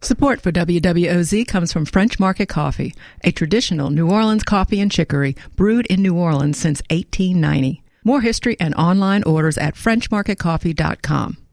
Support for WWOZ comes from French Market Coffee, a traditional New Orleans coffee and chicory brewed in New Orleans since 1890. More history and online orders at FrenchMarketCoffee.com.